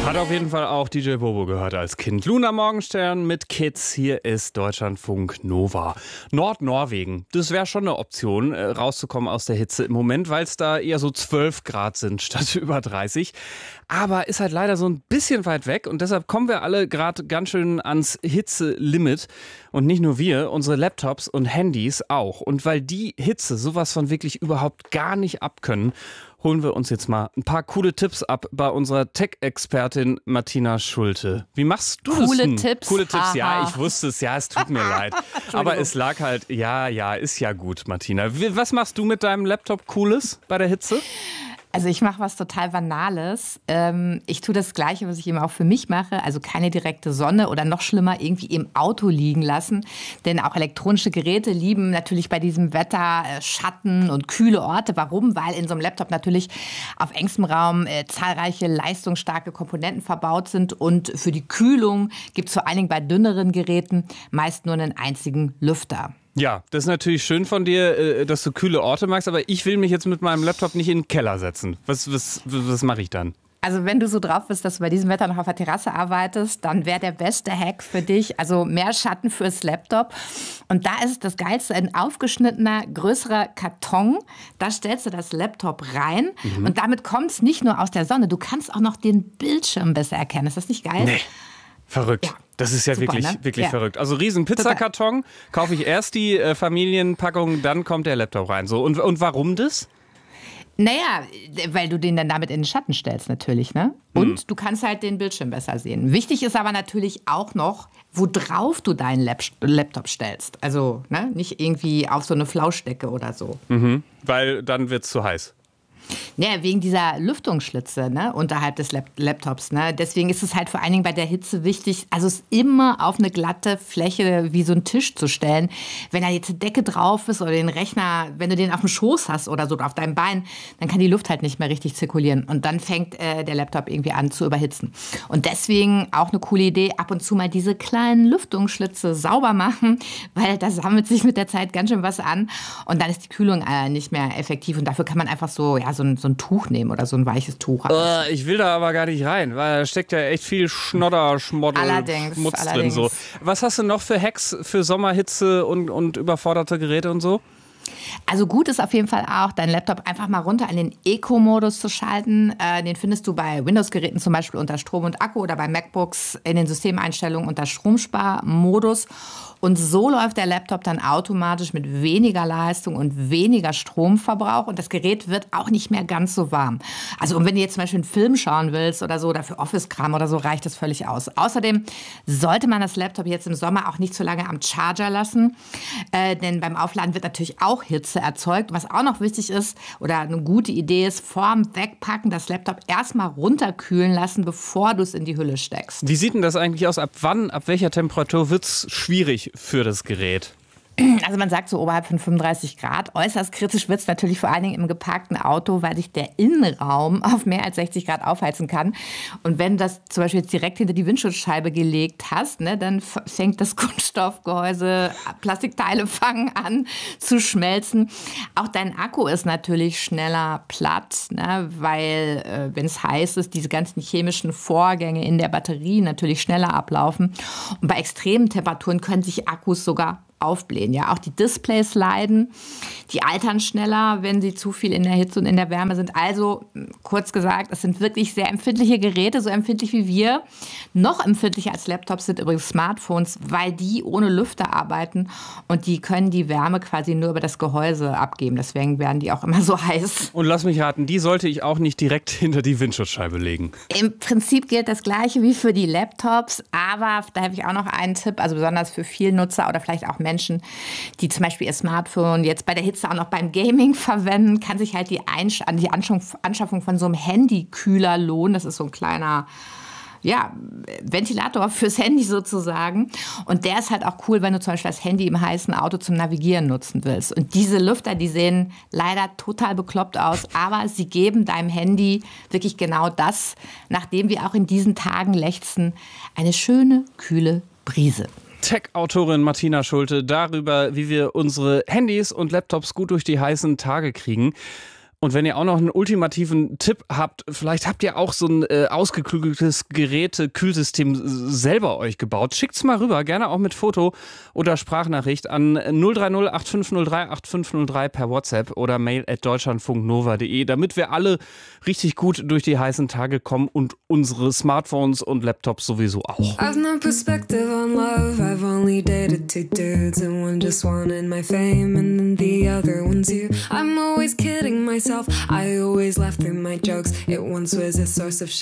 Hat auf jeden Fall auch DJ Bobo gehört als Kind. Luna Morgenstern mit Kids. Hier ist Deutschlandfunk Nova. Nordnorwegen, das wäre schon eine Option, rauszukommen aus der Hitze im Moment, weil es da eher so 12 Grad sind statt über 30. Aber ist halt leider so ein bisschen weit weg und deshalb kommen wir alle gerade ganz schön ans Hitzelimit. Und nicht nur wir, unsere Laptops und Handys auch. Und weil die Hitze sowas von wirklich überhaupt gar nicht abkönnen, holen wir uns jetzt mal ein paar coole Tipps ab bei unserer Tech-Expertin Martina Schulte. Wie machst du das denn? Coole Tipps, ja, ich wusste es, ja, es tut mir leid. Aber es lag halt, ja, ist ja gut, Martina. Was machst du mit deinem Laptop Cooles bei der Hitze? Also ich mache was total Banales. Ich tue das Gleiche, was ich eben auch für mich mache. Also keine direkte Sonne oder noch schlimmer irgendwie im Auto liegen lassen. Denn auch elektronische Geräte lieben natürlich bei diesem Wetter Schatten und kühle Orte. Warum? Weil in so einem Laptop natürlich auf engstem Raum zahlreiche leistungsstarke Komponenten verbaut sind. Und für die Kühlung gibt es vor allen Dingen bei dünneren Geräten meist nur einen einzigen Lüfter. Ja, das ist natürlich schön von dir, dass du kühle Orte magst, aber ich will mich jetzt mit meinem Laptop nicht in den Keller setzen. Was mache ich dann? Also wenn du so drauf bist, dass du bei diesem Wetter noch auf der Terrasse arbeitest, dann wäre der beste Hack für dich, also mehr Schatten fürs Laptop. Und da ist das Geilste, ein aufgeschnittener, größerer Karton. Da stellst du das Laptop rein und damit kommt es nicht nur aus der Sonne, du kannst auch noch den Bildschirm besser erkennen. Ist das nicht geil? Nee, verrückt. Ja. Das ist ja super, wirklich verrückt. Also riesen Pizzakarton, kaufe ich erst die Familienpackung, dann kommt der Laptop rein. So. Und warum das? Naja, weil du den dann damit in den Schatten stellst natürlich, ne? Und du kannst halt den Bildschirm besser sehen. Wichtig ist aber natürlich auch noch, worauf du deinen Laptop stellst. Also nicht irgendwie auf so eine Flauschdecke oder so. Weil dann wird's zu heiß. Ja, wegen dieser Lüftungsschlitze unterhalb des Laptops. Deswegen ist es halt vor allen Dingen bei der Hitze wichtig, also es immer auf eine glatte Fläche wie so ein Tisch zu stellen. Wenn da jetzt eine Decke drauf ist oder den Rechner, wenn du den auf dem Schoß hast oder so auf deinem Bein, dann kann die Luft halt nicht mehr richtig zirkulieren. Und dann fängt der Laptop irgendwie an zu überhitzen. Und deswegen auch eine coole Idee, ab und zu mal diese kleinen Lüftungsschlitze sauber machen, weil da sammelt sich mit der Zeit ganz schön was an. Und dann ist die Kühlung nicht mehr effektiv. Und dafür kann man einfach so ein Tuch nehmen oder so ein weiches Tuch. Ich will da aber gar nicht rein, weil da steckt ja echt viel Schnodder, Schmoddel, Schmutz drin. So. Was hast du noch für Hacks für Sommerhitze und überforderte Geräte und so? Also gut ist auf jeden Fall auch, deinen Laptop einfach mal runter in den Eco-Modus zu schalten. Den findest du bei Windows-Geräten zum Beispiel unter Strom und Akku oder bei MacBooks in den Systemeinstellungen unter Stromsparmodus. Und so läuft der Laptop dann automatisch mit weniger Leistung und weniger Stromverbrauch. Und das Gerät wird auch nicht mehr ganz so warm. Also und wenn du jetzt zum Beispiel einen Film schauen willst oder so, oder für Office-Kram oder so, reicht das völlig aus. Außerdem sollte man das Laptop jetzt im Sommer auch nicht zu lange am Charger lassen. Denn beim Aufladen wird natürlich auch Hitze erzeugt. Was auch noch wichtig ist oder eine gute Idee ist, vorm Wegpacken das Laptop erstmal runterkühlen lassen, bevor du es in die Hülle steckst. Wie sieht denn das eigentlich aus? Ab welcher Temperatur wird es schwierig für das Gerät? Also man sagt so oberhalb von 35 Grad. Äußerst kritisch wird es natürlich vor allen Dingen im geparkten Auto, weil sich der Innenraum auf mehr als 60 Grad aufheizen kann. Und wenn du das zum Beispiel jetzt direkt hinter die Windschutzscheibe gelegt hast, dann fängt das Kunststoffgehäuse, Plastikteile fangen an zu schmelzen. Auch dein Akku ist natürlich schneller platt, weil wenn es heiß ist, diese ganzen chemischen Vorgänge in der Batterie natürlich schneller ablaufen. Und bei extremen Temperaturen können sich Akkus sogar aufblähen. Ja, auch die Displays leiden, die altern schneller, wenn sie zu viel in der Hitze und in der Wärme sind. Also, kurz gesagt, es sind wirklich sehr empfindliche Geräte, so empfindlich wie wir. Noch empfindlicher als Laptops sind übrigens Smartphones, weil die ohne Lüfter arbeiten und die können die Wärme quasi nur über das Gehäuse abgeben. Deswegen werden die auch immer so heiß. Und lass mich raten, die sollte ich auch nicht direkt hinter die Windschutzscheibe legen. Im Prinzip gilt das Gleiche wie für die Laptops, aber da habe ich auch noch einen Tipp, also besonders für Vielnutzer oder vielleicht auch Menschen, die zum Beispiel ihr Smartphone jetzt bei der Hitze auch noch beim Gaming verwenden, kann sich halt die Anschaffung von so einem Handykühler lohnen. Das ist so ein kleiner Ventilator fürs Handy sozusagen. Und der ist halt auch cool, wenn du zum Beispiel das Handy im heißen Auto zum Navigieren nutzen willst. Und diese Lüfter, die sehen leider total bekloppt aus, aber sie geben deinem Handy wirklich genau das, nachdem wir auch in diesen Tagen lechzen, eine schöne, kühle Brise. Tech-Autorin Martina Schulte darüber, wie wir unsere Handys und Laptops gut durch die heißen Tage kriegen. Und wenn ihr auch noch einen ultimativen Tipp habt, vielleicht habt ihr auch so ein ausgeklügeltes Geräte-Kühlsystem selber euch gebaut, schickt's mal rüber, gerne auch mit Foto oder Sprachnachricht an 030 8503 8503 per WhatsApp oder mail@deutschlandfunknova.de, damit wir alle richtig gut durch die heißen Tage kommen und unsere Smartphones und Laptops sowieso auch. I've no perspective on love, I've only dated 2 dudes and one just wanted my fame and then the other one's you. I'm always kidding myself, I always laugh through my jokes, it once was a source of shame.